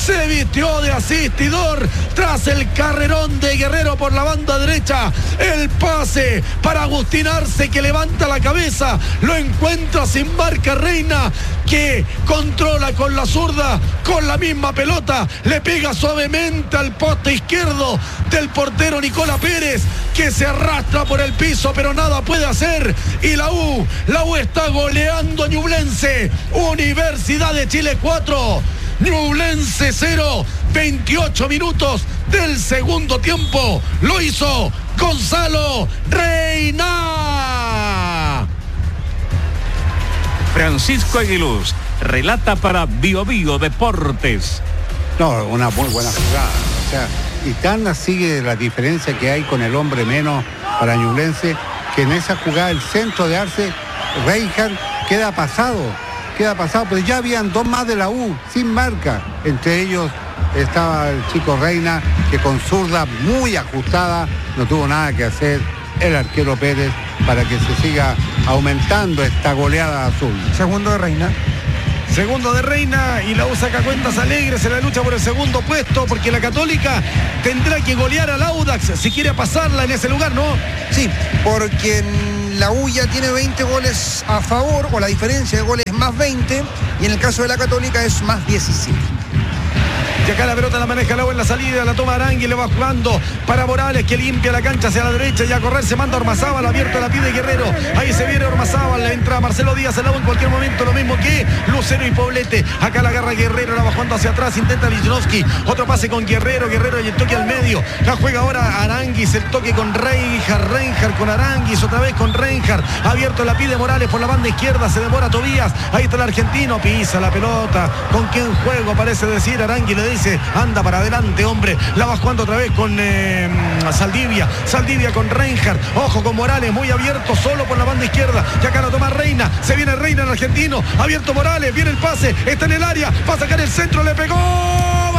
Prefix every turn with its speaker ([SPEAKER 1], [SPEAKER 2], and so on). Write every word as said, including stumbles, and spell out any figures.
[SPEAKER 1] se vistió de asistidor tras el carrerón de Guerrero por la banda derecha. El pase para Agustín Arce, que levanta la cabeza, lo encuentra sin marca Reina, que controla con la zurda, con la misma pelota, le pega suavemente al poste izquierdo del portero Nicola Pérez, que se arrastra por el piso, pero nada puede hacer. Y la U, la U está goleando a Ñublense. Universidad de Chile cuatro, Ñublense cero, veintiocho minutos del segundo tiempo. Lo hizo Gonzalo Reina.
[SPEAKER 2] Francisco Aguiluz relata para Bio Bio Deportes.
[SPEAKER 3] No, una muy buena jugada. O sea, y tan sigue la diferencia que hay con el hombre menos para Ñublense, que en esa jugada el centro de Arce, Reinhardt queda pasado, queda pasado, pero ya habían dos más de la U, sin marca. Entre ellos estaba el chico Reina, que con zurda muy ajustada no tuvo nada que hacer el arquero Pérez para que se siga aumentando esta goleada azul.
[SPEAKER 4] Segundo de Reina.
[SPEAKER 1] Segundo de Reina, y la U saca cuentas alegres en la lucha por el segundo puesto, porque la Católica tendrá que golear al Audax si quiere pasarla en ese lugar, ¿no?
[SPEAKER 4] Sí, porque la U ya tiene veinte goles a favor, o la diferencia de goles es más veinte, y en el caso de la Católica es más diecisiete.
[SPEAKER 1] Y acá la pelota la maneja la U en la salida, la toma Arangui, le va jugando para Morales, que limpia la cancha hacia la derecha, y a correr se manda Ormazábal, abierto la pide Guerrero. Ahí se viene Ormazábal, le entra Marcelo Díaz al lado en cualquier momento, lo mismo que Lucero y Poblete. Acá la agarra Guerrero, la va jugando hacia atrás, intenta Lichnowsky, otro pase con Guerrero, Guerrero y el toque al medio. La juega ahora Aranguis, el toque con Reinhardt, Reinhardt con Aranguis, otra vez con Reinhardt, abierto la pide Morales por la banda izquierda, se demora Tobías, ahí está el argentino, pisa la pelota, con quién juego parece decir Aranguis, le dice, anda para adelante, hombre. La va jugando otra vez con eh, Saldivia. Saldivia con Reinhardt. Ojo con Morales, muy abierto, solo por la banda izquierda. Y acá lo toma Reina. Se viene Reina, el argentino. Abierto Morales, viene el pase. Está en el área. Va a sacar el centro, le pegó.